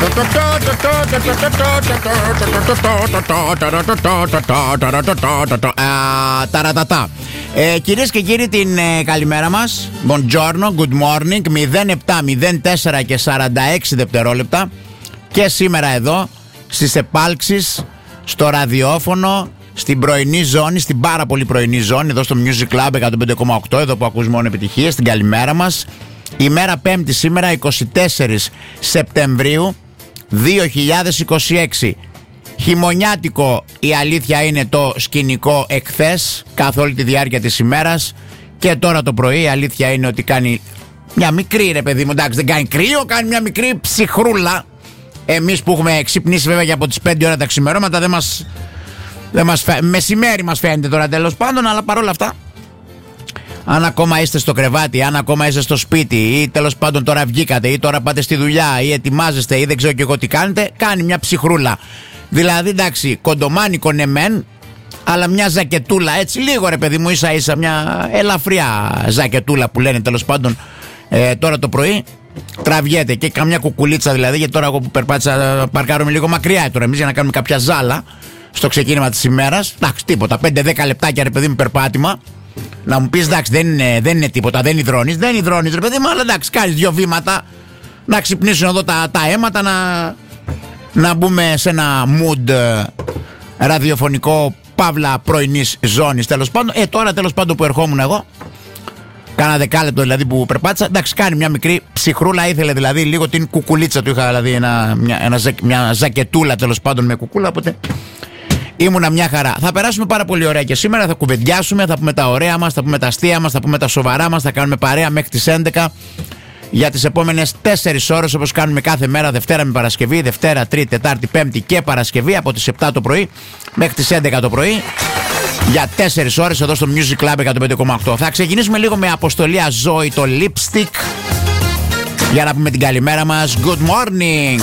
Κυρίες και κύριοι, την καλημέρα μας. Buongiorno, good morning. 07, 04 και 46 δευτερόλεπτα. Και σήμερα εδώ στις επάλξεις, στο ραδιόφωνο, στην πρωινή ζώνη, στην πάρα πολύ πρωινή ζώνη, εδώ στο Music Club 105,8, εδώ που ακούς μόνο επιτυχίες, την καλημέρα μας. Ημέρα Πέμπτη σήμερα, 24 Σεπτεμβρίου 2026. Χειμωνιάτικο, η αλήθεια είναι, το σκηνικό εχθές καθ' όλη τη διάρκεια της ημέρας. Και τώρα το πρωί η αλήθεια είναι ότι κάνει μια μικρή, ρε παιδί μου, εντάξει, δεν κάνει κρύο, κάνει μια μικρή ψυχρούλα. Εμείς που έχουμε ξυπνήσει βέβαια και από τις 5 ώρα τα ξημερώματα, μεσημέρι μας φαίνεται τώρα τέλος πάντων, αλλά παρόλα αυτά, αν ακόμα είστε στο κρεβάτι, αν ακόμα είστε στο σπίτι, ή τέλος πάντων τώρα βγήκατε, ή τώρα πάτε στη δουλειά, ή ετοιμάζεστε, ή δεν ξέρω και εγώ τι κάνετε, κάνει μια ψυχρούλα. Δηλαδή, εντάξει, κοντομάνικο ναι μεν, αλλά μια ζακετούλα έτσι, λίγο ρε παιδί μου, ίσα ίσα, μια ελαφριά ζακετούλα που λένε τέλος πάντων τώρα το πρωί. Τραβιέται και καμιά κουκουλίτσα δηλαδή, γιατί τώρα εγώ που περπάτησα παρκάρομαι λίγο μακριά τώρα εμείς για να κάνουμε κάποια ζάλα στο ξεκίνημα της ημέρας. Εντάξει, τίποτα, 5-10 λεπτάκια ρε παιδί μου περπάτημα. Να μου πεις, εντάξει, δεν είναι τίποτα, δεν υδρώνεις ρε παιδί μου, αλλά εντάξει, κάνεις 2 βήματα να ξυπνήσουν εδώ τα αίματα, να μπούμε σε ένα mood ραδιοφωνικό, παύλα πρωινής ζώνης τέλος πάντων. Τώρα τέλος πάντων που ερχόμουν εγώ, κάνα δεκάλεπτο δηλαδή που περπάτησα, εντάξει, κάνει μια μικρή ψυχρούλα, ήθελε δηλαδή λίγο την κουκουλίτσα του, είχα δηλαδή μια ζακετούλα τέλος πάντων με κουκούλα, οπότε ήμουνα μια χαρά. Θα περάσουμε πάρα πολύ ωραία και σήμερα, θα κουβεντιάσουμε, θα πούμε τα ωραία μας, θα πούμε τα αστεία μας, θα πούμε τα σοβαρά μας, θα κάνουμε παρέα μέχρι τις 11 για τις επόμενες 4 ώρες, όπως κάνουμε κάθε μέρα, Δευτέρα με Παρασκευή, Δευτέρα, Τρίτη, Τετάρτη, Πέμπτη και Παρασκευή, από τις 7 το πρωί μέχρι τις 11 το πρωί, για 4 ώρες εδώ στο Music Club 105,8. Θα ξεκινήσουμε λίγο με Αποστολή Αζόη, το Lipstick, για να πούμε την καλημέρα μας. Good morning!